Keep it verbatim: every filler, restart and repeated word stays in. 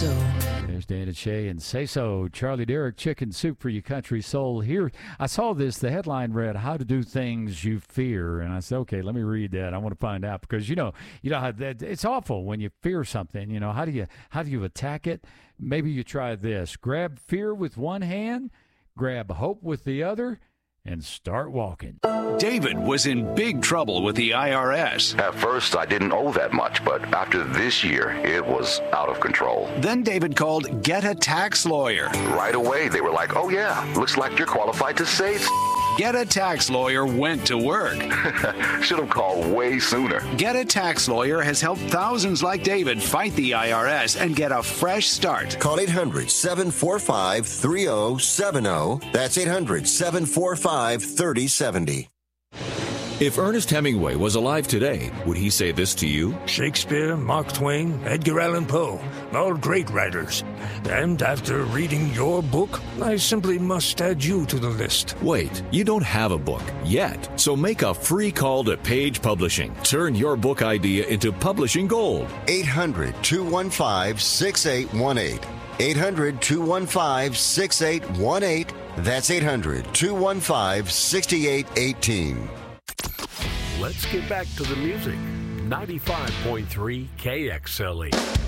So. There's Dan and Shay and Say So. Charlie Derrick, Chicken Soup for Your Country Soul. Here, I saw this. The headline read, "How to Do Things You Fear." And I said, okay, let me read that. I want to find out because, you know, you know how that, it's awful when you fear something. You know, how do you how do you attack it? Maybe you try this. Grab fear with one hand, grab hope with the other, and start walking. David was in big trouble with the I R S. At first, I didn't owe that much, but after this year, it was out of control. Then David called Get a Tax Lawyer. Right away, they were like, oh yeah, looks like you're qualified to save. Get a Tax Lawyer went to work. Should have called way sooner. Get a Tax Lawyer has helped thousands like David fight the I R S and get a fresh start. Call eight hundred, seven four five, three oh seven oh. That's eight hundred, seven four five, three oh seven oh. If Ernest Hemingway was alive today, would he say this to you? Shakespeare, Mark Twain, Edgar Allan Poe, all great writers. And after reading your book, I simply must add you to the list. Wait, you don't have a book yet, so make a free call to Page Publishing. Turn your book idea into publishing gold. eight hundred, two one five, six eight one eight. eight hundred, two one five, six eight one eight. That's eight hundred, two one five, six eight one eight. Let's get back to the music. ninety-five point three K X L E.